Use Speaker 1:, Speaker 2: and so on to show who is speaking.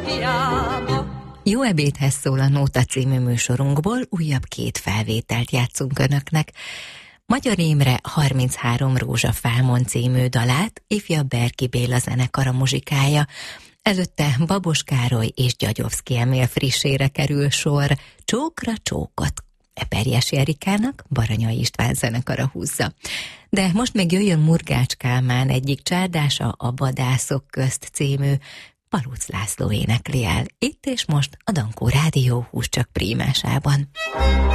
Speaker 1: Jó ebédhez szól a Nóta című műsorunkból, újabb 2 felvételt játszunk önöknek. Magyar Imre 33 Rózsafálmon című dalát ifjabb Berki Béla zenekara muzsikálja. Előtte Babos Károly és Gyagyovszky Emil frissére kerül sor, Csókra csókot. Eperjesi Erikának Baranyai István zenekara húzza. De most még jöjjön Murgács Kálmán egyik csárdása, a Vadászok közt című, Palucz László énekli el. Itt és most a Dankó Rádió Hús csak prímásában.